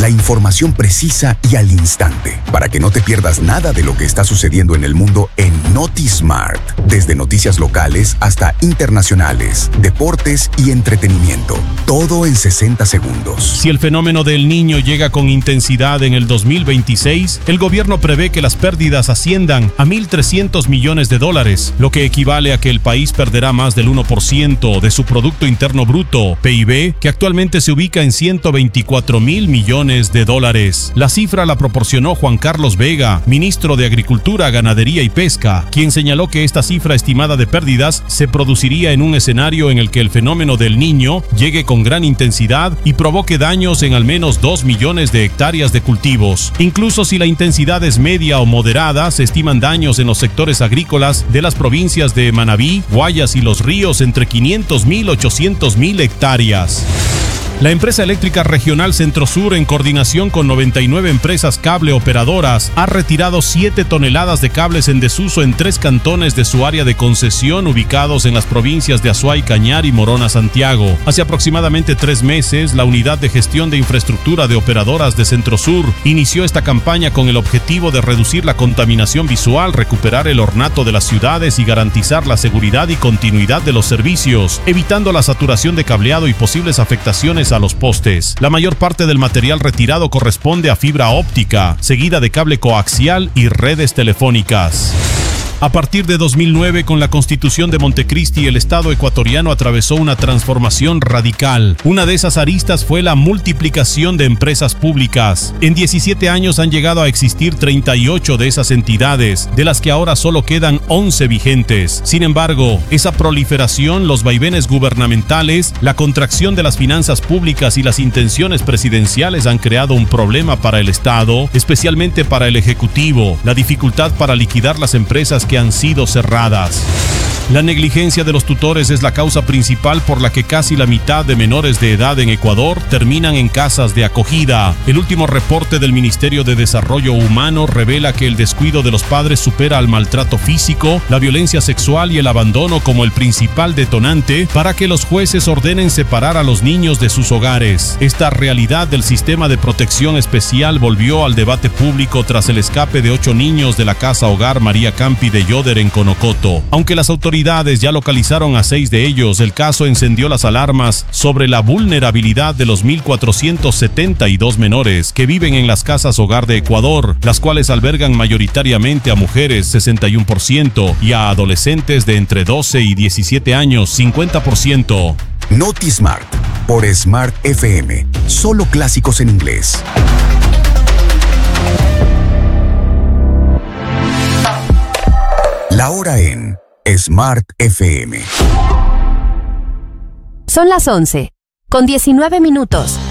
La información precisa y al instante, para que no te pierdas nada de lo que está sucediendo en el mundo en NotiSmart. Desde noticias locales hasta internacionales, deportes y entretenimiento. Todo en 60 segundos. Si el fenómeno del Niño llega con intensidad en el 2026, el gobierno prevé que las pérdidas asciendan a $1.300 millones, lo que equivale a que el país perderá más del 1% de su Producto Interno Bruto, PIB, que actualmente se ubica en $124.000 millones. La cifra la proporcionó Juan Carlos Vega, ministro de Agricultura, Ganadería y Pesca, quien señaló que esta cifra estimada de pérdidas se produciría en un escenario en el que el fenómeno del Niño llegue con gran intensidad y provoque daños en al menos 2 millones de hectáreas de cultivos. Incluso si la intensidad es media o moderada, se estiman daños en los sectores agrícolas de las provincias de Manabí, Guayas y Los Ríos entre 500.000 y 800.000 hectáreas. La empresa eléctrica regional Centro-Sur, en coordinación con 99 empresas cable operadoras, ha retirado 7 toneladas de cables en desuso en 3 cantones de su área de concesión ubicados en las provincias de Azuay, Cañar y Morona, Santiago. Hace aproximadamente 3 meses, la Unidad de Gestión de Infraestructura de Operadoras de Centro-Sur inició esta campaña con el objetivo de reducir la contaminación visual, recuperar el ornato de las ciudades y garantizar la seguridad y continuidad de los servicios, evitando la saturación de cableado y posibles afectaciones a los postes. La mayor parte del material retirado corresponde a fibra óptica, seguida de cable coaxial y redes telefónicas. A partir de 2009, con la Constitución de Montecristi, el Estado ecuatoriano atravesó una transformación radical. Una de esas aristas fue la multiplicación de empresas públicas. En 17 años han llegado a existir 38 de esas entidades, de las que ahora solo quedan 11 vigentes. Sin embargo, esa proliferación, los vaivenes gubernamentales, la contracción de las finanzas públicas y las intenciones presidenciales han creado un problema para el Estado, especialmente para el Ejecutivo, la dificultad para liquidar las empresas que han sido cerradas. La negligencia de los tutores es la causa principal por la que casi la mitad de menores de edad en Ecuador terminan en casas de acogida. El último reporte del Ministerio de Desarrollo Humano revela que el descuido de los padres supera al maltrato físico, la violencia sexual y el abandono como el principal detonante para que los jueces ordenen separar a los niños de sus hogares. Esta realidad del sistema de protección especial volvió al debate público tras el escape de 8 niños de la casa hogar María Campi de Yoder en Conocoto. Aunque las autoridades ya localizaron a 6 de ellos, el caso encendió las alarmas sobre la vulnerabilidad de los 1.472 menores que viven en las casas hogar de Ecuador, las cuales albergan mayoritariamente a mujeres, 61%, y a adolescentes de entre 12 y 17 años, 50%. NotiSmart, por Smart FM. Solo clásicos en inglés. La hora en Smart FM. Son las 11:19 minutos.